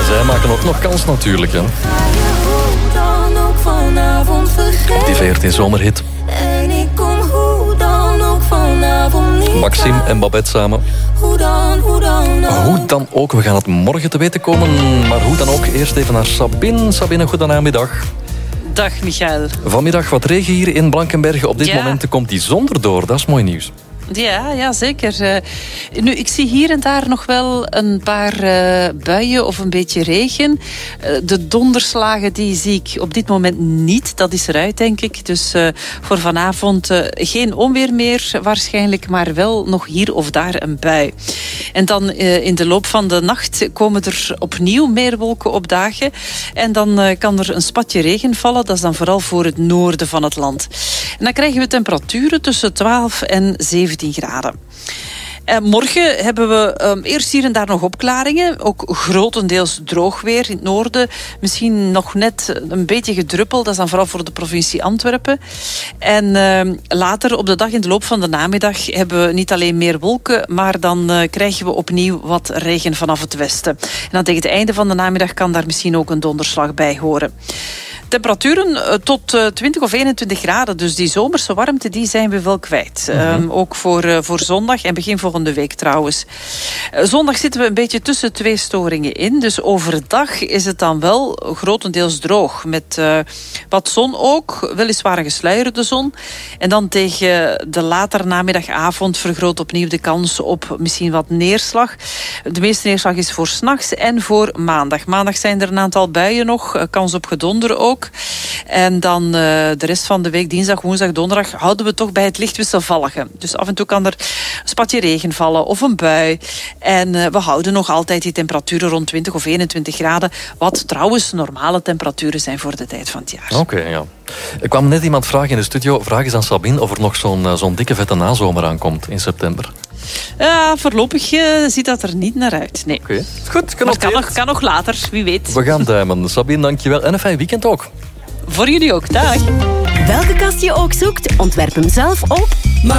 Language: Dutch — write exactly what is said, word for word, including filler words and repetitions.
zij maken ook nog kans natuurlijk. Hè. Die veertien zomerhit. En ik kom hoe dan ook vanavond niet. Maxime en Babette samen. Hoe dan, hoe dan ook. Hoe dan ook, we gaan het morgen te weten komen. Maar hoe dan ook, eerst even naar Sabine. Sabine, goedenamiddag. Dag, Michael. Vanmiddag wat regen hier in Blankenberge. Op dit Ja. moment komt die zon erdoor. Dat is mooi nieuws. Ja, ja, zeker. Uh, nu, ik zie hier en daar nog wel een paar uh, buien of een beetje regen. Uh, de donderslagen die zie ik op dit moment niet. Dat is eruit, denk ik. Dus uh, voor vanavond uh, geen onweer meer waarschijnlijk, maar wel nog hier of daar een bui. En dan uh, in de loop van de nacht komen er opnieuw meer wolken opdagen. En dan uh, kan er een spatje regen vallen. Dat is dan vooral voor het noorden van het land. En dan krijgen we temperaturen tussen twaalf en zeventien graden. En morgen hebben we um, eerst hier en daar nog opklaringen. Ook grotendeels droog weer in het noorden. Misschien nog net een beetje gedruppeld. Dat is dan vooral voor de provincie Antwerpen. En uh, later op de dag in de loop van de namiddag hebben we niet alleen meer wolken, maar dan uh, krijgen we opnieuw wat regen vanaf het westen. En dan tegen het einde van de namiddag kan daar misschien ook een donderslag bij horen. Temperaturen tot twintig of eenentwintig graden. Dus die zomerse warmte die zijn we wel kwijt. Mm-hmm. Um, ook voor, uh, voor zondag en begin volgende week trouwens. Uh, zondag zitten we een beetje tussen twee storingen in. Dus overdag is het dan wel grotendeels droog. Met uh, wat zon ook. Weliswaar een gesluierde zon. En dan tegen de latere namiddagavond vergroot opnieuw de kans op misschien wat neerslag. De meeste neerslag is voor 's nachts en voor maandag. Maandag zijn er een aantal buien nog. Kans op gedonder ook. En dan uh, de rest van de week, dinsdag, woensdag, donderdag, houden we toch bij het licht wisselvallige. Dus af en toe kan er een spatje regen vallen of een bui. En uh, we houden nog altijd die temperaturen rond twintig of eenentwintig graden. Wat trouwens normale temperaturen zijn voor de tijd van het jaar. Oké, okay, ja. Er kwam net iemand vragen in de studio. Vraag eens aan Sabine of er nog zo'n, uh, zo'n dikke vette nazomer aankomt in september. Ja, voorlopig uh, ziet dat er niet naar uit. Nee. Oké, okay. Goed, kan, kan, nog, kan nog later, wie weet. We gaan duimen. Sabine, dankjewel. En een fijn weekend ook. Voor jullie ook, dag. Welke kast je ook zoekt, ontwerp hem zelf op